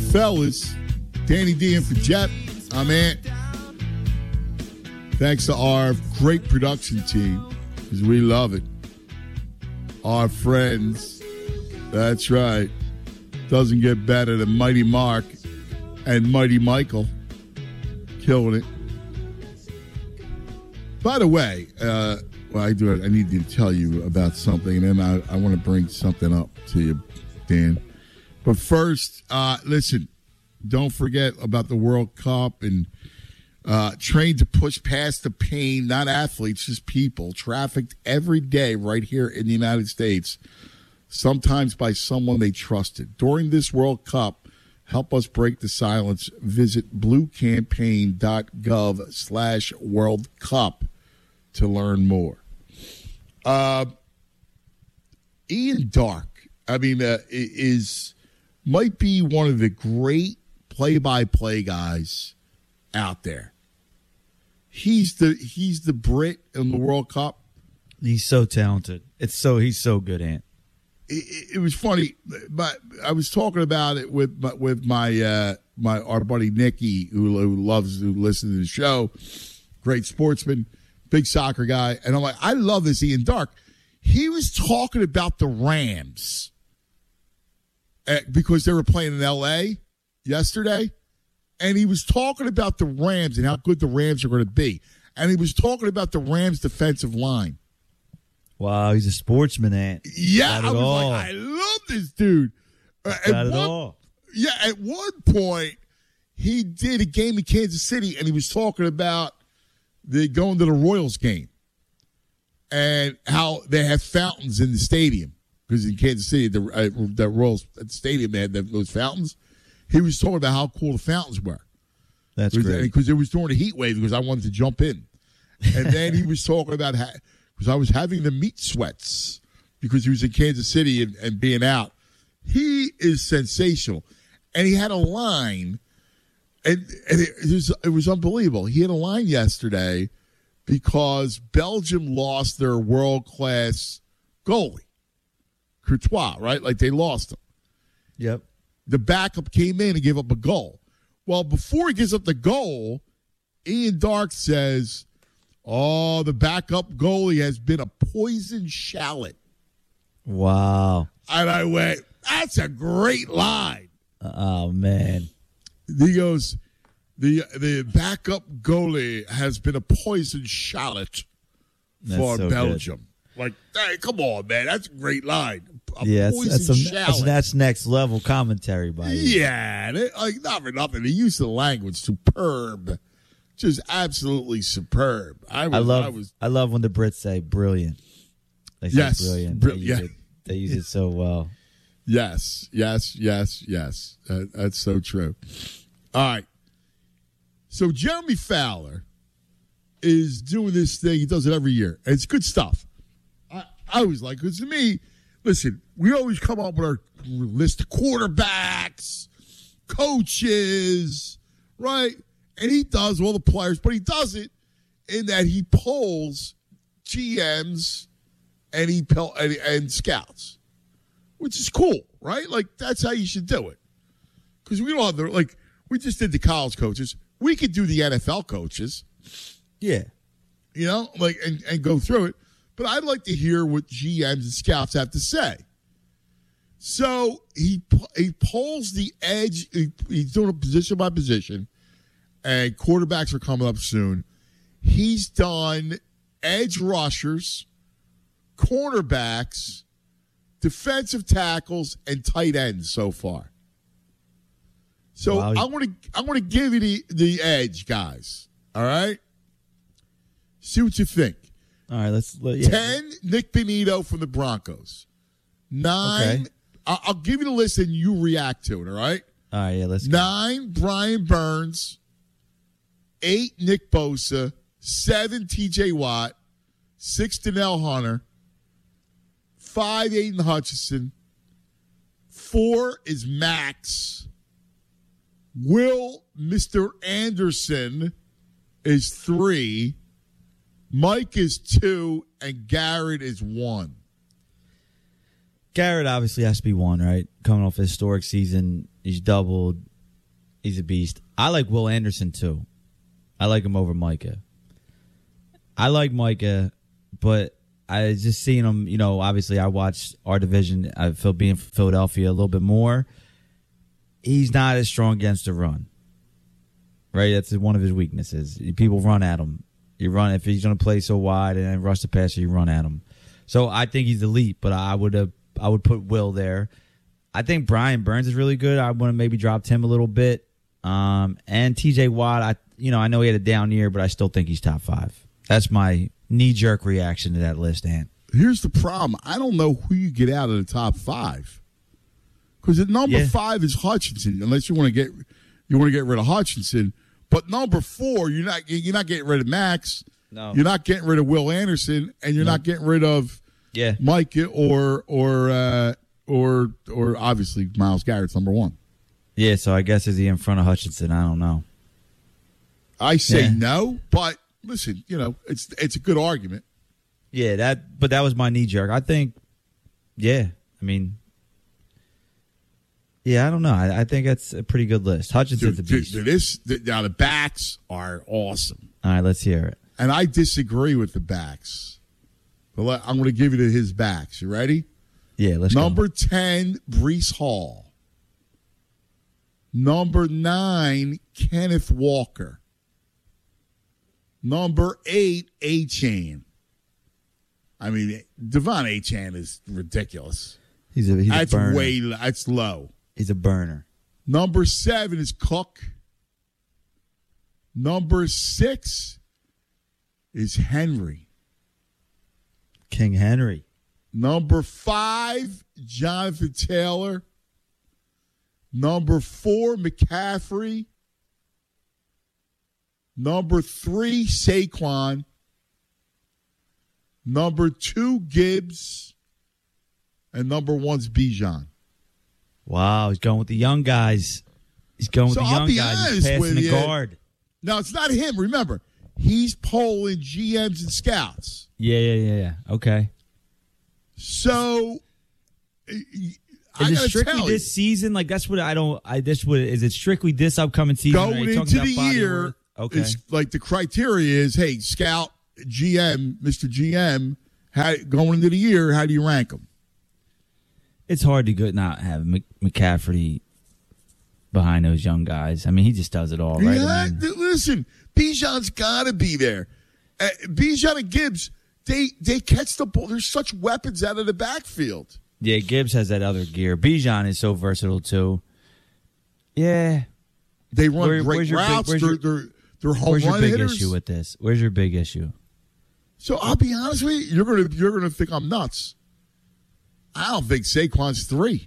Fellas, Danny D in for Jet. I'm Ant. Thanks to our great production team, because we love it. Our friends, that's right. Doesn't get better than Mighty Mark and Mighty Michael. Killing it. By the way, I need to tell you about something, and then I want to bring something up to you, Dan. But first, listen, don't forget about the World Cup and trained to push past the pain, not athletes, just people, trafficked every day right here in the United States, sometimes by someone they trusted. During this World Cup, help us break the silence. Visit bluecampaign.gov/World Cup to learn more. Ian Darke, might be one of the great play-by-play guys out there. He's the Brit in the World Cup. He's so talented. He's so good, Ant. It was funny, but I was talking about it with my our buddy Nicky, who listens to the show. Great sportsman, big soccer guy, and I'm like, I love this Ian Darke. He was talking about the Rams because they were playing in L.A. yesterday, and he was talking about the Rams and how good the Rams are going to be, and he was talking about the Rams' defensive line. Wow, he's a sportsman, Ant. Yeah, I was like, I love this dude. Got it all. Yeah, at one point, he did a game in Kansas City, and he was talking about going to the Royals game and how they have fountains in the stadium. Because in Kansas City, the Royals at the stadium, they had those fountains. He was talking about how cool the fountains were. That's great. Because it was during the heat wave, because I wanted to jump in. And then he was talking about because I was having the meat sweats because he was in Kansas City and being out. He is sensational. And he had a line, and it was unbelievable. He had a line yesterday because Belgium lost their world-class goalie, Courtois, right? Like they lost him. Yep. The backup came in and gave up a goal. Well, before he gives up the goal, Ian Darke says, "Oh, the backup goalie has been a poison shallot." Wow. And I went, that's a great line. Oh, man. He goes, the backup goalie has been a poison shallot for so Belgium. Good. Like, hey, come on, man. That's a great line. That's next level commentary by you. Yeah. Not for nothing. The use of the language, superb. Just absolutely superb. I love when the Brits say brilliant. They say brilliant. They use it so well. Yes. That's so true. All right. So Jeremy Fowler is doing this thing. He does it every year. And it's good stuff. I always like it. Because to me, listen, we always come up with our list of quarterbacks, coaches, right? And he does all the players, but he does it in that he polls GMs and scouts, which is cool, right? Like, that's how you should do it. Because we don't have we just did the college coaches. We could do the NFL coaches. Yeah. You know, and go through it. But I'd like to hear what GMs and scouts have to say. So he polls the edge. He's doing it position by position. And quarterbacks are coming up soon. He's done edge rushers, cornerbacks, defensive tackles, and tight ends so far. So wow. I want to give you the edge, guys. All right? See what you think. All right, 10, Nick Benito from the Broncos. 9, okay. I'll give you the list and you react to it, all right? All right, yeah, let's go. 9, Brian Burns. 8, Nick Bosa. 7, T.J. Watt. 6, Danielle Hunter. 5, Aiden Hutchinson. 4 is Max. Will Mr. Anderson is 3. Mike is 2, and Garrett is 1. Garrett obviously has to be 1, right? Coming off a historic season, he's doubled. He's a beast. I like Will Anderson, too. I like him over Micah. I like Micah, but I just seen him, obviously I watched our division. I feel being from Philadelphia a little bit more. He's not as strong against the run. Right? That's one of his weaknesses. People run at him. You run if he's going to play so wide and then rush the passer, you run at him. So I think he's elite, but I would put Will there. I think Brian Burns is really good. I would have maybe dropped him a little bit. And T.J. Watt, I know he had a down year, but I still think he's top 5. That's my knee-jerk reaction to that list, Ant. Here's the problem. I don't know who you get out of the top 5. Because at number 5 is Hutchinson, unless you want to get rid of Hutchinson. But number 4, you're not getting rid of Max. No. You're not getting rid of Will Anderson, and you're not getting rid of Micah or obviously Myles Garrett's number 1. Yeah, so I guess is he in front of Hutchinson? I don't know. I say no, but listen, it's a good argument. Yeah, but that was my knee jerk. I think, I don't know. I think that's a pretty good list. Hutchinson's a beast. Now the backs are awesome. All right, let's hear it. And I disagree with the backs. But I'm going to give you his backs. You ready? Yeah, let's go. Number 10, Breece Hall. Number 9, Kenneth Walker. Number 8, Achane. Devon Achane is ridiculous. He's a burner. That's low. He's a burner. Number 7 is Cook. Number 6 is Henry. King Henry. Number 5, Jonathan Taylor. Number 4, McCaffrey. Number 3, Saquon. Number 2, Gibbs. And number 1's Bijan. Wow, he's going with the young guys. He's going with the young guys. He's passing the guard. No, it's not him. Remember, he's polling GMs and scouts. Yeah. Okay. So, is it strictly this season? Like that's what I don't. Is it strictly this upcoming season? Going into the year, okay. It's like the criteria is, hey, scout, GM, Mr. GM, going into the year, how do you rank them? It's hard to not have McCaffrey behind those young guys. He just does it all, right? Yeah, listen, Bijan's got to be there. Bijan and Gibbs, they catch the ball. There's such weapons out of the backfield. Yeah, Gibbs has that other gear. Bijan is so versatile, too. Yeah. They run great routes. They're home run hitters. Where's your big issue with this? Where's your big issue? So I'll be honest with you. You're gonna think I'm nuts. I don't think Saquon's 3.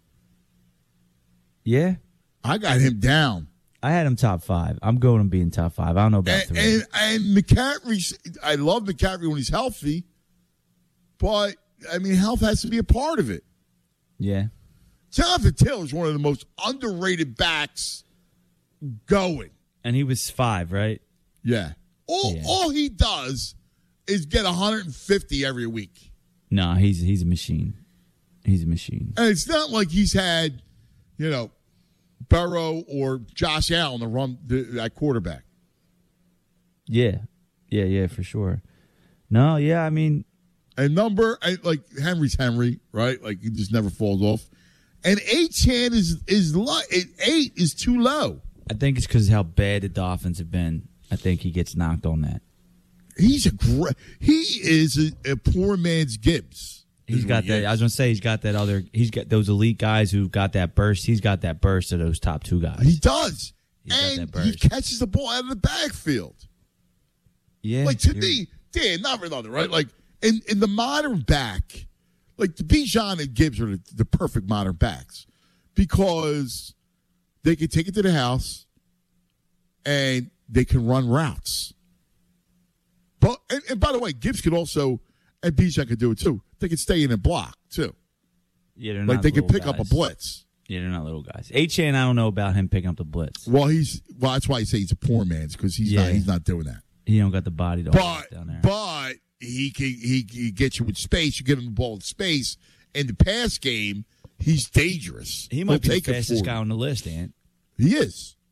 Yeah. I got him down. I had him top 5. I'm going to be in top 5. I don't know about 3. And McCaffrey, I love McCaffrey when he's healthy, but health has to be a part of it. Yeah. Jonathan Taylor is one of the most underrated backs going. And he was 5, right? Yeah. All he does is get 150 every week. No, he's a machine. He's a machine. And it's not like he's had, Burrow or Josh Allen to run that quarterback. Yeah, for sure. No, yeah, And Henry's Henry, right? Like he just never falls off. And Achane is low. 8 is too low. I think it's because how bad the Dolphins have been. I think he gets knocked on that. He is a poor man's Gibbs. He's got that. I was gonna say he's got that other. He's got those elite guys who've got that burst. He's got that burst of those top 2 guys. He does, and he catches the ball out of the backfield. Yeah, like to me, Dan, not for another, right? Like in the modern back, like the Bijan and Gibbs are the perfect modern backs because they can take it to the house and they can run routes. But and by the way, Gibbs could also, and Bijan could do it too. They could stay in and block too. Yeah, they're like not they could pick guys. up a blitz. Yeah, they're not little guys. Achane, I don't know about him picking up the blitz. Well, that's why I say he's a poor man's because he's not doing that. He don't got the body to hold it down there. But he gets you with space. You get him the ball in space. In the pass game, he's dangerous. He might be the fastest guy on the list, Ant. He is.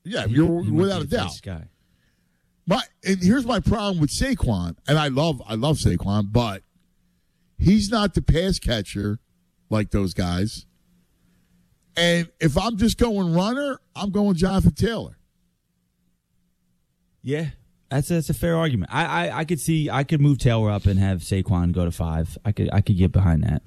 Yeah, you're He without a might be the doubt. best guy. And here's my problem with Saquon, and I love Saquon, but he's not the pass catcher like those guys. And if I'm just going runner, I'm going Jonathan Taylor. Yeah, that's a fair argument. I could move Taylor up and have Saquon go to 5. I could get behind that.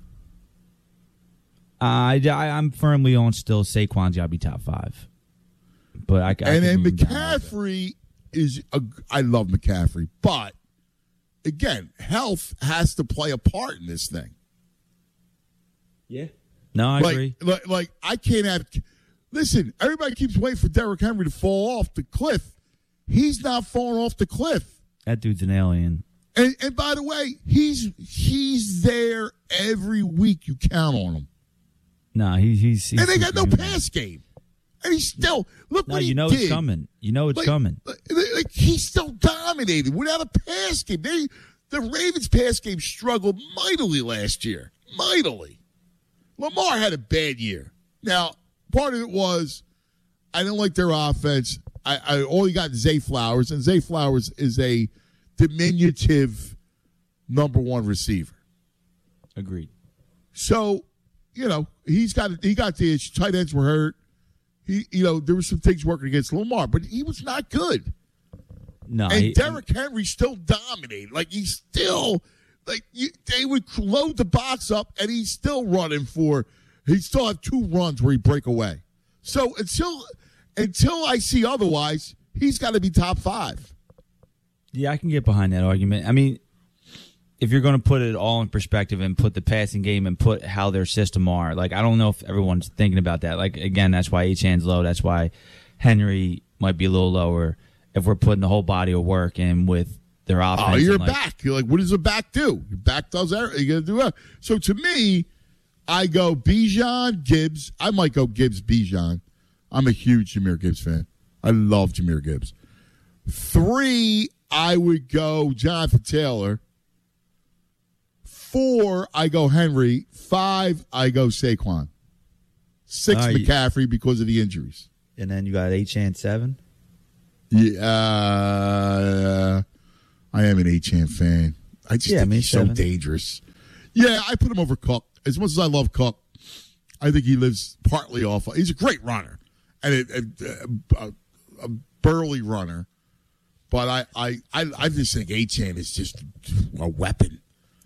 I'm firmly on still Saquon's got to be top 5. But I and then move him down McCaffrey I love McCaffrey, but again, health has to play a part in this thing. Yeah. No, I agree. Like I can't have. Listen, everybody keeps waiting for Derrick Henry to fall off the cliff. He's not falling off the cliff. That dude's an alien. And by the way, he's there every week. You count on him. No, he's and they got no pass game. And he's still look what he did. It's coming. You know it's coming. Like he's still dominated without a pass game. The Ravens' pass game struggled mightily last year. Mightily. Lamar had a bad year. Now, part of it was I didn't like their offense. I only got Zay Flowers, and Zay Flowers is a diminutive number 1 receiver. Agreed. So, he got the issue. Tight ends were hurt. There were some things working against Lamar, but he was not good. No, and Derrick Henry still dominated. Like he's still they would load the box up, and he's still running for. He still have 2 runs where he break away. So until I see otherwise, he's got to be top 5. Yeah, I can get behind that argument. I mean, if you're going to put it all in perspective and put the passing game and put how their system are, like I don't know if everyone's thinking about that. Like again, that's why Achan's low. That's why Henry might be a little lower. If we're putting the whole body of work in with their offense, oh, you're back. You're like, what does a back do? Your back does everything. You got to do that. So to me, I go Bijan, Gibbs. I might go Gibbs, Bijan. I'm a huge Jahmyr Gibbs fan. I love Jahmyr Gibbs. 3, I would go Jonathan Taylor. 4, I go Henry. 5, I go Saquon. 6, McCaffrey because of the injuries. And then you got Achan 7? Yeah, I am an Achan fan. I just think he's 7. So dangerous. Yeah, I put him over Cook. As much as I love Cook, I think he lives partly off. He's a great runner and a burly runner. But I just think Achan is just a weapon.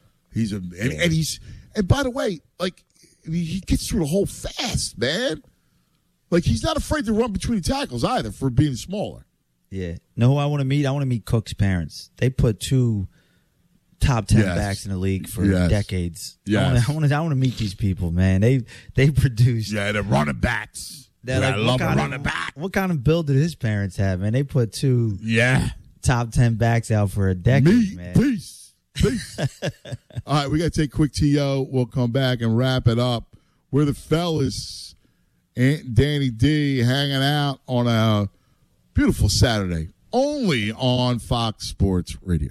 And by the way, like he gets through the hole fast, man. Like he's not afraid to run between the tackles either for being smaller. Yeah. Know who I want to meet? I want to meet Cook's parents. They put 2 top 10 backs in the league for decades. Yes. I want to meet these people, man. They produce. Yeah, they're running backs. I love a running back. What kind of build did his parents have, man? They put 2 top 10 backs out for a decade, man. Peace. All right, we got to take a quick TO. We'll come back and wrap it up. We're the fellas, Aunt Danny D, hanging out on a beautiful Saturday, only on Fox Sports Radio.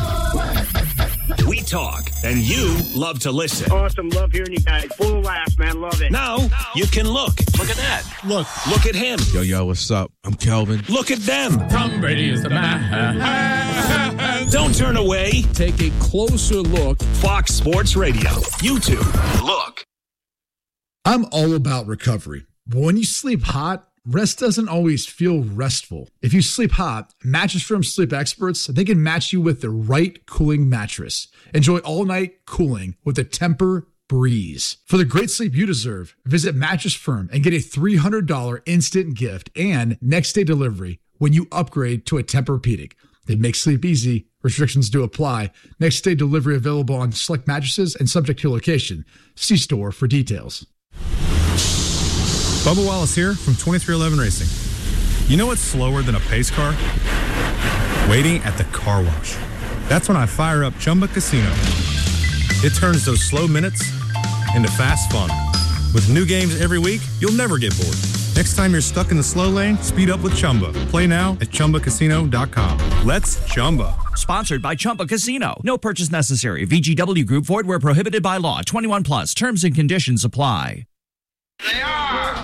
We talk, and you love to listen. Awesome. Love hearing you guys. Full laugh, man. Love it. Now you can look. Look at that. Look at him. Yo, what's up? I'm Kelvin. Look at them. Tom Brady is the man. Don't turn away. Take a closer look. Fox Sports Radio. YouTube. Look. I'm all about recovery. But when you sleep hot, rest doesn't always feel restful. If you sleep hot, Mattress Firm sleep experts, they can match you with the right cooling mattress. Enjoy all-night cooling with the Tempur Breeze. For the great sleep you deserve, visit Mattress Firm and get a $300 instant gift and next-day delivery when you upgrade to a Tempur-Pedic. They make sleep easy. Restrictions do apply. Next-day delivery available on select mattresses and subject to location. See store for details. Bubba Wallace here from 2311 Racing. You know what's slower than a pace car? Waiting at the car wash. That's when I fire up Chumba Casino. It turns those slow minutes into fast fun. With new games every week, you'll never get bored. Next time you're stuck in the slow lane, speed up with Chumba. Play now at ChumbaCasino.com. Let's Chumba. Sponsored by Chumba Casino. No purchase necessary. VGW Group. Void where prohibited by law. 21 plus. Terms and conditions apply. They are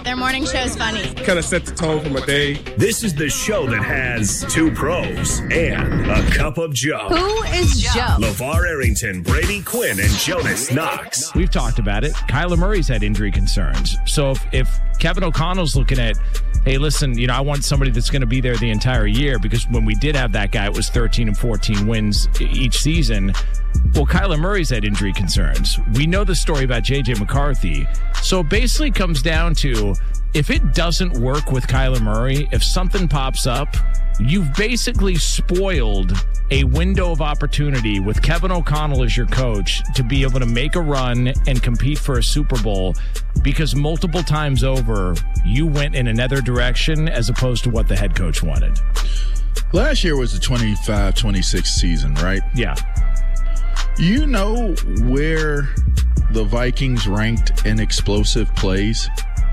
Their morning show's funny. Kind of set the tone for my day. This is the show that has two pros and a cup of Joe. Who is Joe? LeVar Arrington, Brady Quinn, and Jonas Knox. We've talked about it. Kyler Murray's had injury concerns. So if Kevin O'Connell's looking at, hey, listen, I want somebody that's going to be there the entire year, because when we did have that guy, it was 13 and 14 wins each season. Well, Kyler Murray's had injury concerns. We know the story about J.J. McCarthy. So it basically comes down to, if it doesn't work with Kyler Murray, if something pops up, you've basically spoiled a window of opportunity with Kevin O'Connell as your coach to be able to make a run and compete for a Super Bowl, because multiple times over, you went in another direction as opposed to what the head coach wanted. Last year was the 25-26 season, right? Yeah. You know where the Vikings ranked in explosive plays?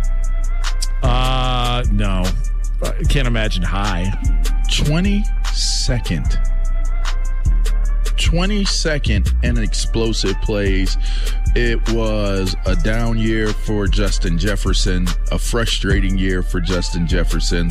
No. I can't imagine high. 22nd. 22nd in explosive plays. It was a down year for Justin Jefferson, a frustrating year for Justin Jefferson.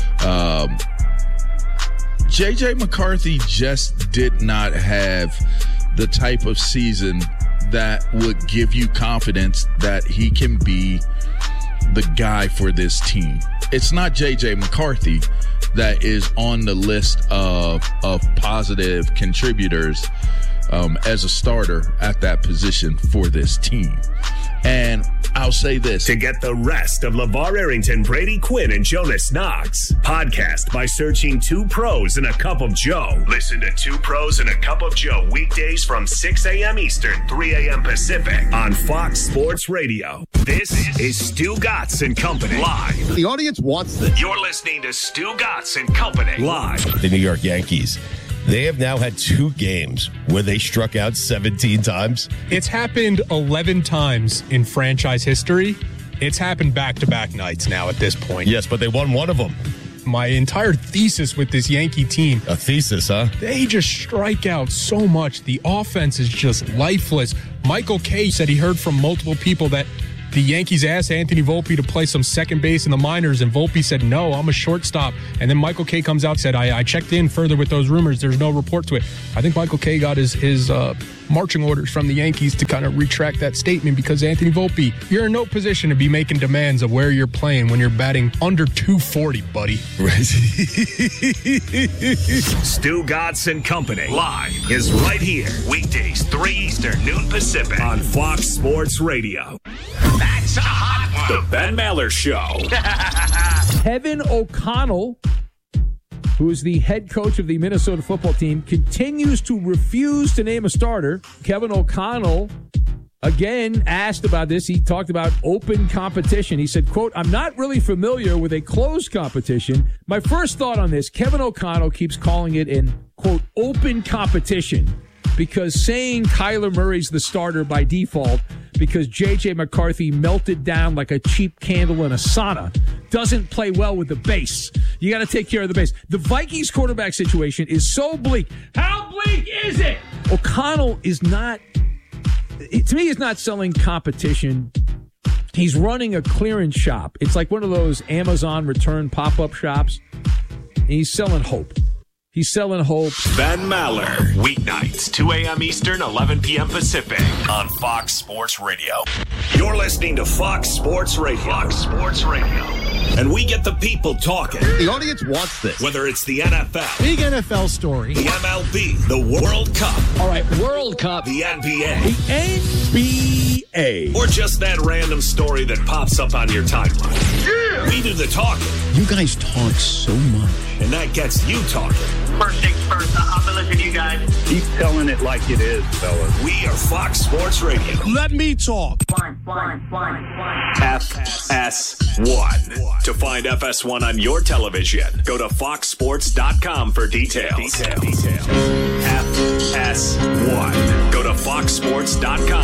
J.J. McCarthy just did not have the type of season that would give you confidence that he can be the guy for this team. It's not J.J. McCarthy that is on the list of positive contributors as a starter at that position for this team. And I'll say this. To get the rest of LeVar Arrington, Brady Quinn, and Jonas Knox, podcast by searching Two Pros and a Cup of Joe. Listen to Two Pros and a Cup of Joe weekdays from 6 a.m. Eastern, 3 a.m. Pacific on Fox Sports Radio. This is Stu Gatz and Company live. The audience wants this. You're listening to Stu Gatz and Company live. The New York Yankees. They have now had 2 games where they struck out 17 times. It's happened 11 times in franchise history. It's happened back-to-back nights now at this point. Yes, but they won one of them. My entire thesis with this Yankee team. A thesis, huh? They just strike out so much. The offense is just lifeless. Michael Kay said he heard from multiple people that the Yankees asked Anthony Volpe to play some second base in the minors, and Volpe said, no, I'm a shortstop. And then Michael Kay comes out and said, I checked in further with those rumors. There's no report to it. I think Michael Kay got his marching orders from the Yankees to kind of retract that statement, because Anthony Volpe, you're in no position to be making demands of where you're playing when you're batting under 240, buddy. Stu Gatz and Company live is right here. Weekdays, 3 Eastern, noon Pacific on Fox Sports Radio. That's a hot one. The Ben Maller Show. Kevin O'Connell, who is the head coach of the Minnesota football team, continues to refuse to name a starter. Kevin O'Connell, again, asked about this. He talked about open competition. He said, quote, I'm not really familiar with a closed competition. My first thought on this, Kevin O'Connell keeps calling it an, quote, open competition, because saying Kyler Murray's the starter by default because J.J. McCarthy melted down like a cheap candle in a sauna doesn't play well with the base. You got to take care of the base. The Vikings quarterback situation is so bleak. How bleak is it? O'Connell is not, to me, he's not selling competition. He's running a clearance shop. It's like one of those Amazon return pop-up shops. And he's selling hope. He's selling hope. Ben Maller, weeknights, 2 a.m. Eastern, 11 p.m. Pacific on Fox Sports Radio. You're listening to Fox Sports Radio. Fox Sports Radio. And we get the people talking. The audience wants this. Whether it's the NFL. Big NFL story. The MLB. The World Cup. All right, World Cup. The NBA. The NBA. Or just that random story that pops up on your timeline. Yeah! We do the talking. You guys talk so much. And that gets you talking. First things first, I've been listening to you guys. Keep telling it like it is, fellas. We are Fox Sports Radio. Let me talk. FS1. To find FS1 on your television, go to foxsports.com for details. FS1. Go to foxsports.com.